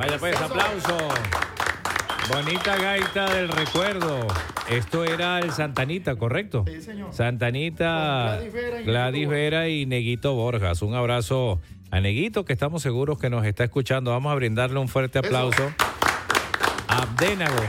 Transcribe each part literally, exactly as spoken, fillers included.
Vaya pues, aplauso. Bonita gaita del recuerdo. Esto era el Santanita, ¿correcto? Sí, señor. Santanita, Gladys Vera y Gladys Neguito Vera y Neguito Borjas. Un abrazo a Neguito, que estamos seguros que nos está escuchando. Vamos a brindarle un fuerte aplauso. Eso. Abdenago.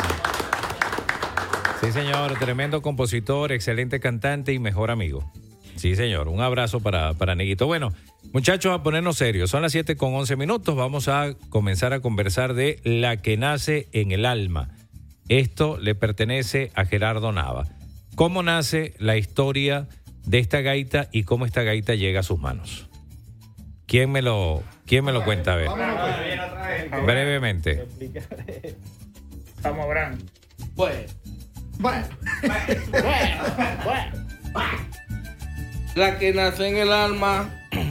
Sí, señor, tremendo compositor, excelente cantante y mejor amigo. Sí, señor, un abrazo para, para Neguito. Bueno, muchachos, a ponernos serios. Son las siete con once minutos. Vamos a comenzar a conversar de La que nace en el alma. Esto le pertenece a Gerardo Nava. ¿Cómo nace la historia de esta gaita y cómo esta gaita llega a sus manos? ¿Quién me lo, quién me lo cuenta? A ver, brevemente. Vamos, Abraham. Bueno. Bueno. Bueno, bueno. La que nace en el alma,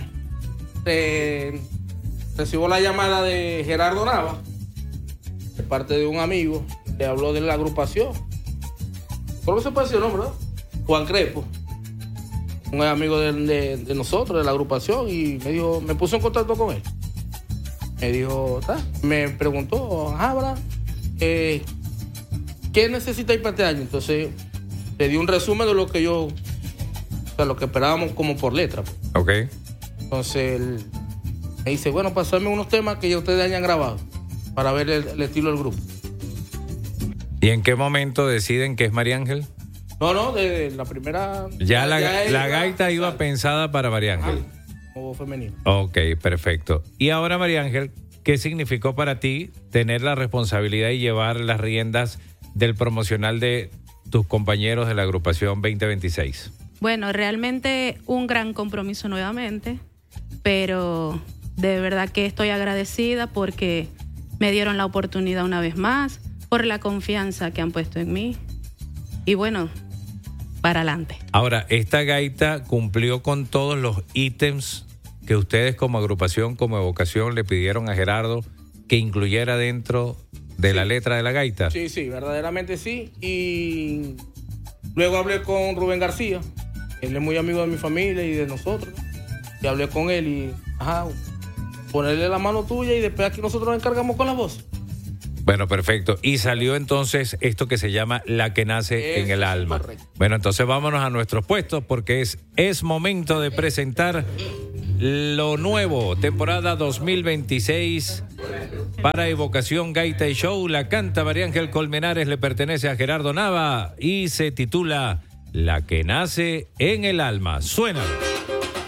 eh, recibo la llamada de Gerardo Nava, de parte de un amigo que habló de la agrupación. ¿Cómo se puede decir el nombre, no? Juan Crespo, un amigo de, de, de nosotros, de la agrupación, y me dijo, me puso en contacto con él. Me dijo, ¿tá? Me preguntó, Abra, eh, ¿qué necesitáis para este año? Entonces, le di un resumen de lo que yo, o sea, lo que esperábamos como por letra. Ok. Entonces, él me dice, bueno, pasarme unos temas que ya ustedes hayan grabado para ver el, el estilo del grupo. ¿Y en qué momento deciden que es María Ángel? No, no, de la primera... Ya la, ya la es- gaita iba pensada para María Ángel. Como femenino. Ok, perfecto. Y ahora, María Ángel, ¿qué significó para ti tener la responsabilidad y llevar las riendas del promocional de tus compañeros de la agrupación veinte veintiséis? Bueno, realmente un gran compromiso nuevamente, pero de verdad que estoy agradecida porque me dieron la oportunidad una vez más, por la confianza que han puesto en mí. Y bueno, para adelante. Ahora, esta gaita cumplió con todos los ítems que ustedes como agrupación, como evocación, le pidieron a Gerardo que incluyera dentro de Sí. la letra de la gaita. Sí, sí, verdaderamente sí. Y luego hablé con Rubén García. Él es muy amigo de mi familia y de nosotros. Y hablé con él y, ajá, ponerle la mano tuya y después aquí nosotros nos encargamos con la voz. Bueno, perfecto. Y salió entonces esto que se llama La que nace Eso en el es alma. correcto. Bueno, entonces vámonos a nuestros puestos porque es, es momento de presentar lo nuevo, temporada dos mil veintiséis para Evocación Gaita y Show. La canta María Ángel Colmenares, le pertenece a Gerardo Nava y se titula La que nace en el alma. Suena.